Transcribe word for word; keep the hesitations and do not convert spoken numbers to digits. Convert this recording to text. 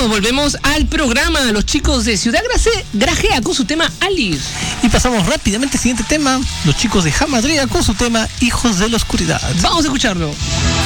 volvemos, volvemos al programa. Los chicos de Ciudad Grace- Grajea con su tema Alice. Y pasamos rápidamente al siguiente tema. Los chicos de Jamadría con su tema Hijos de la Oscuridad. Vamos a escucharlo.